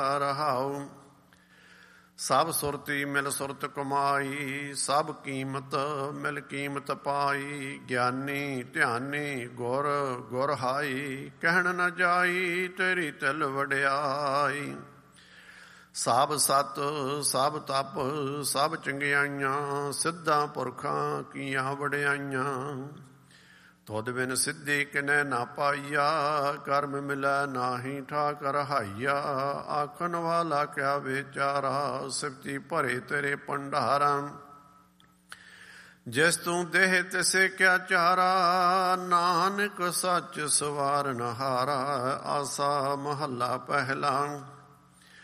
ਰਹਾਉ। ਸਭ ਸੁਰਤੀ ਮਿਲ ਸੁਰਤ ਕਮਾਈ, ਸਭ ਕੀਮਤ ਮਿਲ ਕੀਮਤ ਪਾਈ। ਗਿਆਨੀ ਧਿਆਨੀ ਗੁਰ ਗੁਰ ਹਾਈ, ਕਹਿਣ ਨ ਜਾਈ ਤੇਰੀ ਤਿਲ ਵਡਿਆਈ। ਸਭ ਸਤ ਸਭ ਤਪ ਸਭ ਚੰਗਿਆਈਆਂ, ਸਿੱਧਾਂ ਪੁਰਖਾਂ ਕੀਆਂ ਵਡਿਆਈਆਂ। ਤੁਧ ਬਿਨ ਸਿੱਧੀ ਕਿਨੈ ਨਾ ਪਾਈਆ, ਕਰਮ ਮਿਲੈ ਨਾਹੀ ਠਾਕ ਰਹਾਈਆ। ਆਖਣ ਵਾਲਾ ਕਿਆ ਵਿਚਾਰਾ, ਸਿਫਤੀ ਭਰੇ ਤੇਰੇ ਭੰਡਾਰਾਂ। ਜਿਸ ਤੂੰ ਦੇਹ ਤਿਸੇ ਕਿਆ ਚਾਰਾ, ਨਾਨਕ ਸੱਚ ਸਵਾਰਨ ਹਾਰਾ। ਆਸਾ ਮਹੱਲਾ ਪਹਿਲਾ।